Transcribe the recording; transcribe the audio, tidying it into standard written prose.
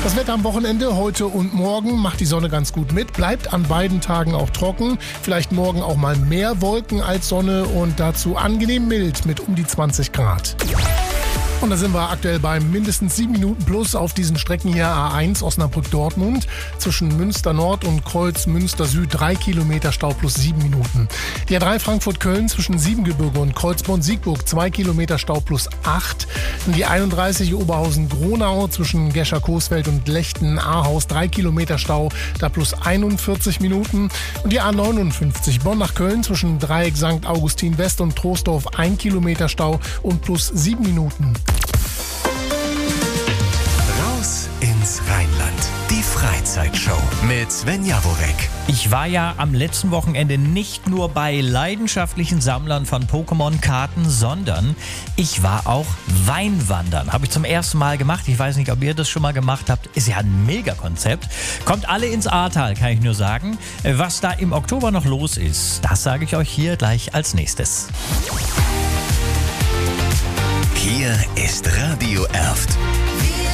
Das Wetter am Wochenende, heute und morgen, macht die Sonne ganz gut mit. Bleibt an beiden Tagen auch trocken. Vielleicht morgen auch mal mehr Wolken als Sonne und dazu angenehm mild mit um die 20 Grad. Und da sind wir aktuell bei mindestens 7 Minuten plus auf diesen Strecken hier. A1 Osnabrück-Dortmund zwischen Münster Nord und Kreuz Münster Süd 3 Kilometer Stau plus 7 Minuten. Die A3 Frankfurt-Köln zwischen Siebengebirge und Kreuzborn-Siegburg 2 Kilometer Stau plus 8. Und die 31 Oberhausen-Gronau zwischen Gescher-Coesfeld und Lechten-Ahaus 3 Kilometer Stau, da plus 41 Minuten. Und die A59 Bonn nach Köln zwischen Dreieck St. Augustin West und Troisdorf 1 Kilometer Stau und plus 7 Minuten. Raus ins Rheinland. Die Freizeitshow mit Sven Jaworek. Ich war ja am letzten Wochenende nicht nur bei leidenschaftlichen Sammlern von Pokémon-Karten, sondern ich war auch Weinwandern. Habe ich zum ersten Mal gemacht. Ich weiß nicht, ob ihr das schon mal gemacht habt. Ist ja ein Mega-Konzept. Kommt alle ins Ahrtal, kann ich nur sagen. Was da im Oktober noch los ist, das sage ich euch hier gleich als nächstes. Hier ist Radio Erft.